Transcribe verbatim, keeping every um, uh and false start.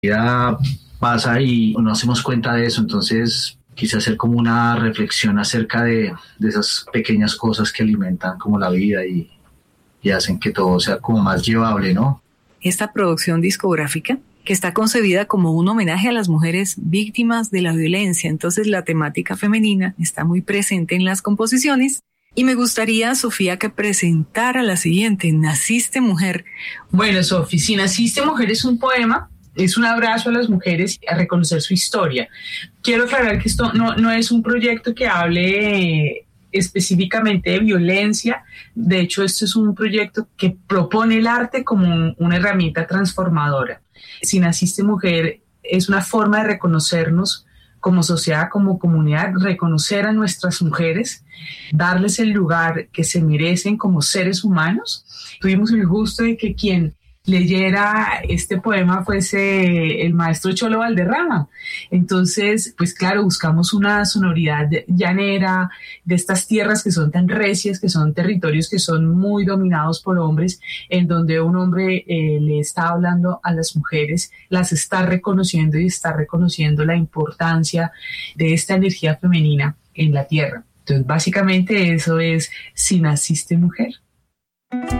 vida pasa y no hacemos cuenta de eso, entonces quise hacer como una reflexión acerca de, de esas pequeñas cosas que alimentan como la vida y, y hacen que todo sea como más llevable, ¿no? Esta producción discográfica, que está concebida como un homenaje a las mujeres víctimas de la violencia, entonces la temática femenina está muy presente en las composiciones. Y me gustaría, Sofía, que presentara la siguiente, Naciste Mujer. Bueno, Sofi, si Naciste Mujer es un poema, es un abrazo a las mujeres a reconocer su historia. Quiero aclarar que esto no, no es un proyecto que hable específicamente de violencia. De hecho, esto es un proyecto que propone el arte como un, una herramienta transformadora. Si Naciste Mujer es una forma de reconocernos como sociedad, como comunidad, reconocer a nuestras mujeres, darles el lugar que se merecen como seres humanos. Tuvimos el gusto de que quien leyera este poema fuese el maestro Cholo Valderrama. Entonces, pues claro, buscamos una sonoridad llanera, de estas tierras que son tan recias, que son territorios que son muy dominados por hombres, en donde un hombre eh, le está hablando a las mujeres, las está reconociendo y está reconociendo la importancia de esta energía femenina en la tierra. Entonces, básicamente eso es Si Naciste Mujer.